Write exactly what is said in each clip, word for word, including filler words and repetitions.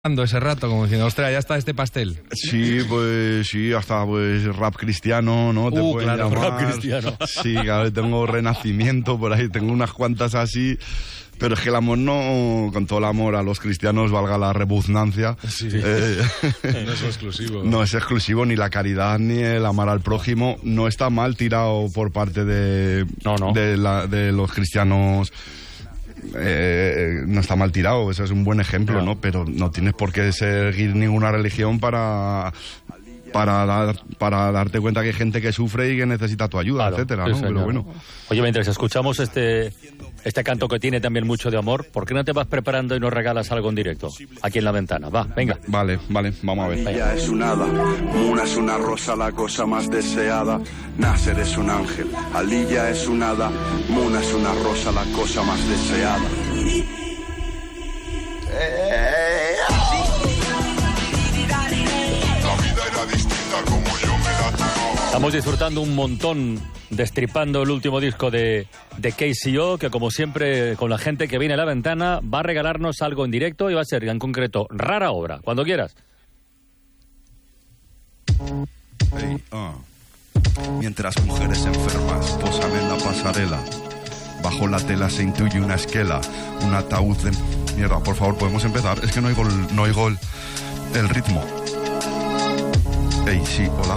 ese rato, como diciendo, ostras, ya está este pastel. Sí, pues sí, hasta pues rap cristiano, ¿no? Te Uh, pueden claro, llamar. rap cristiano. Sí, claro, tengo Renacimiento por ahí, tengo unas cuantas así. Pero es que el amor no, con todo el amor a los cristianos, valga la repugnancia. Sí. Eh, no es exclusivo. No es exclusivo, ni la caridad ni el amar al prójimo. No está mal tirado por parte de, no, no. de, la, de los cristianos. Eh, no está mal tirado, ese es un buen ejemplo, no. ¿no? Pero no tienes por qué seguir ninguna religión para... Para, dar, para darte cuenta que hay gente que sufre y que necesita tu ayuda, claro, etcétera, ¿no? Pero bueno. Oye, mientras escuchamos este este canto que tiene también mucho de amor, ¿por qué no te vas preparando y nos regalas algo en directo? Aquí en la ventana, va, venga. Vale, vale, vamos a ver. Ella es un hada, Muna es una rosa, la cosa más deseada. Nasser es un ángel, Aliyah es un hada, Muna es una rosa, la cosa más deseada. Eh, Estamos disfrutando un montón, destripando el último disco de, de K C O, que como siempre, con la gente que viene a la ventana, va a regalarnos algo en directo y va a ser, en concreto, Rara Obra, cuando quieras. Hey, uh. Mientras mujeres enfermas posan en la pasarela, bajo la tela se intuye una esquela, un ataúd de... Mierda, por favor, ¿podemos empezar? Es que no oigo el, no oigo el, el ritmo. Hey, sí, hola.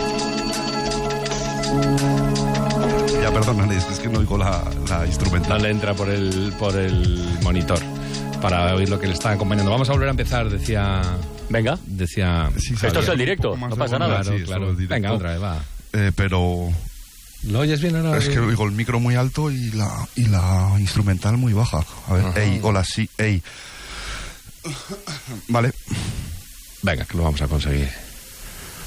Ya, perdóname, es que no oigo la, la instrumental. No le entra por el, por el monitor para oír lo que le está acompañando. Vamos a volver a empezar, decía... Venga. Decía... Sí, esto es el directo, no pasa nada. Claro, sí, claro. Venga, otra vez, va. Eh, pero... ¿Lo oyes bien ahora? Es que oigo el micro muy alto y la, y la instrumental muy baja. A ver, Ajá. Ey, hola, sí, ey. Vale. Venga, que lo vamos a conseguir.